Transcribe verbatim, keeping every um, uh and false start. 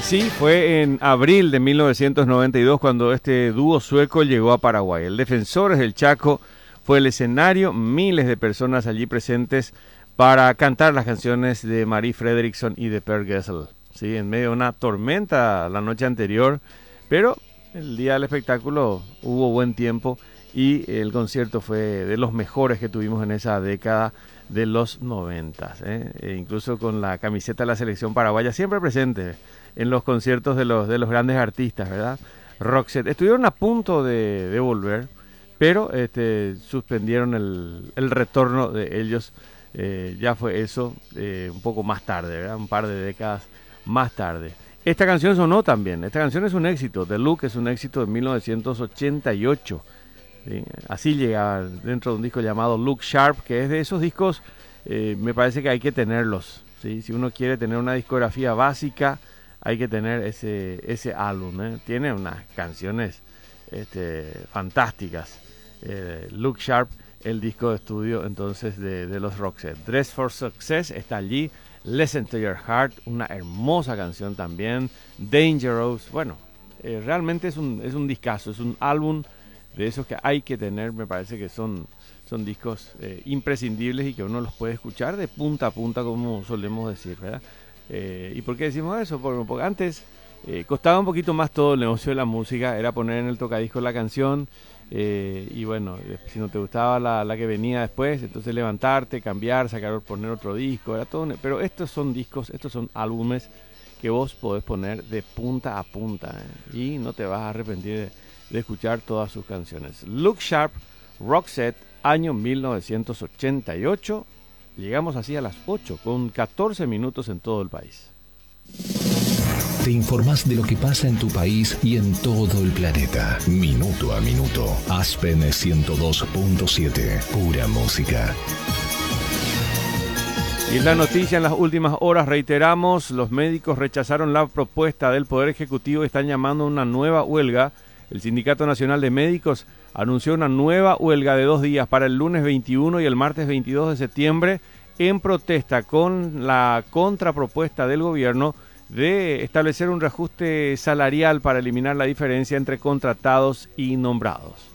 Sí, fue en abril de mil novecientos noventa y dos cuando este dúo sueco llegó a Paraguay. El Defensores del Chaco fue el escenario, miles de personas allí presentes para cantar las canciones de Marie Fredriksson y de Per Gessle. Sí, en medio de una tormenta la noche anterior, pero el día del espectáculo hubo buen tiempo y el concierto fue de los mejores que tuvimos en esa década de los noventas, ¿eh? E incluso con la camiseta de la selección paraguaya siempre presente en los conciertos de los, de los grandes artistas, ¿verdad? Roxette. Estuvieron a punto de, de volver, pero este, suspendieron el, el retorno de ellos. Eh, ya fue eso eh, un poco más tarde, ¿verdad? Un par de décadas más tarde. Esta canción sonó también. Esta canción es un éxito. The Look es un éxito de mil novecientos ochenta y ocho. ¿Sí? Así llega dentro de un disco llamado Look Sharp, que es de esos discos, eh, me parece que hay que tenerlos, ¿sí? Si uno quiere tener una discografía básica, hay que tener ese, ese álbum, ¿eh? Tiene unas canciones este, fantásticas. Eh, Look Sharp, el disco de estudio entonces de, de los Roxette. Dress for Success está allí. Listen to Your Heart, una hermosa canción también. Dangerous, bueno, eh, realmente es un, es un discazo, es un álbum de esos que hay que tener. Me parece que son, son discos eh, imprescindibles y que uno los puede escuchar de punta a punta, como solemos decir, ¿verdad? Eh, ¿Y por qué decimos eso? Porque, porque antes eh, costaba un poquito más todo el negocio de la música, era poner en el tocadiscos la canción eh, y bueno, si no te gustaba la, la que venía después, entonces levantarte, cambiar, sacar, poner otro disco, era todo un, pero estos son discos, estos son álbumes que vos podés poner de punta a punta, ¿eh? Y no te vas a arrepentir de, de escuchar todas sus canciones. Look Sharp, Roxette, año mil novecientos ochenta y ocho. Llegamos así a las ocho, con catorce minutos en todo el país. Te informás de lo que pasa en tu país y en todo el planeta. Minuto a minuto. Aspen ciento dos punto siete. Pura música. Y en la noticia, en las últimas horas, reiteramos, los médicos rechazaron la propuesta del Poder Ejecutivo y están llamando a una nueva huelga. El Sindicato Nacional de Médicos anunció una nueva huelga de dos días para el lunes veintiuno y el martes veintidós de septiembre en protesta con la contrapropuesta del gobierno de establecer un reajuste salarial para eliminar la diferencia entre contratados y nombrados.